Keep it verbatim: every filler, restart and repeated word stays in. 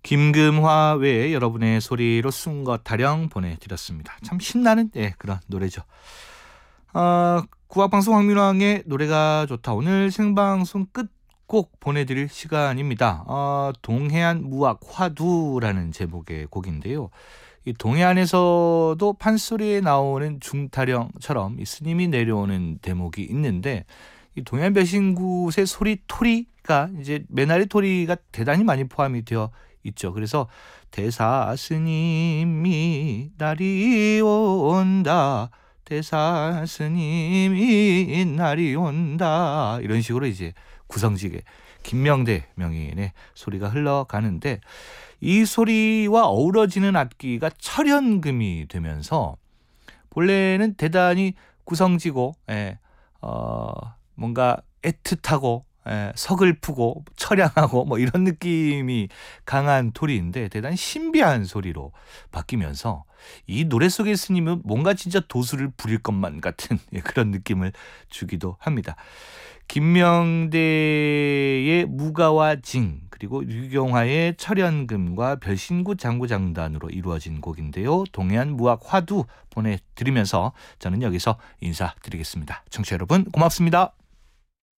김금화 외에 여러분의 소리로 쓴 것 타령 보내드렸습니다. 참 신나는 예, 그런 노래죠. 어, 국악방송 황민왕의 노래가 좋다. 오늘 생방송 끝곡 보내드릴 시간입니다. 어, 동해안 무악 화두라는 제목의 곡인데요. 이 동해안에서도 판소리에 나오는 중타령처럼 이 스님이 내려오는 대목이 있는데, 이 동해안 배신굿의 소리 토리가 이제 매나리 토리가 대단히 많이 포함이 되어 있죠. 그래서 대사 스님이 날이 온다, 대사 스님이 날이 온다, 이런 식으로 이제 구성지게 김명대 명인의 소리가 흘러가는데, 이 소리와 어우러지는 악기가 철연금이 되면서 본래는 대단히 구성지고 예, 어, 뭔가 애틋하고 예, 서글프고 처량하고 뭐 이런 느낌이 강한 토리인데 대단히 신비한 소리로 바뀌면서 이 노래 속의 스님은 뭔가 진짜 도수를 부릴 것만 같은 그런 느낌을 주기도 합니다. 김명대의 무가와 징, 그리고 유경화의 철연금과 별신굿 장구장단으로 이루어진 곡인데요. 동해안 무악 화두 보내드리면서 저는 여기서 인사드리겠습니다. 청취자 여러분 고맙습니다.